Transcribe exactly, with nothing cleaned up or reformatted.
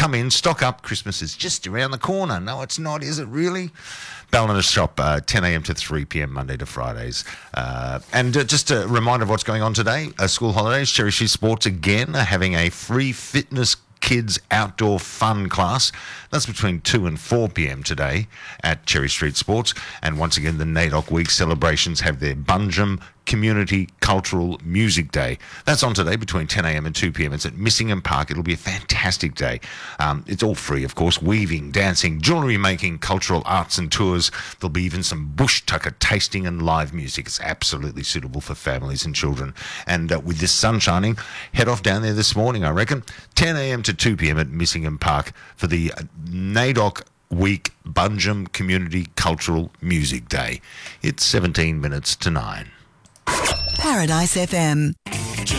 come in, stock up. Christmas is just around the corner. No, it's not, is it really? Ballina Shop, uh, ten a.m. to three p.m. Monday to Fridays. Uh, and uh, just a reminder of what's going on today. Uh, school holidays, Cherry Street Sports again are having a free fitness kids outdoor fun class. That's between two and four p.m. today at Cherry Street Sports. And once again, the NAIDOC Week celebrations have their Bunjum Community Cultural Music Day. That's on today between ten a.m. and two p.m. It's at Missingham Park. It'll be a fantastic day. Um, it's all free, of course. Weaving, dancing, jewellery making, cultural arts and tours. There'll be even some bush tucker tasting and live music. It's absolutely suitable for families and children. And uh, with this sun shining, head off down there this morning, I reckon. ten a.m. to two p.m. at Missingham Park for the uh, NAIDOC Week Bunjum Community Cultural Music Day. It's seventeen minutes to nine. Paradise F M.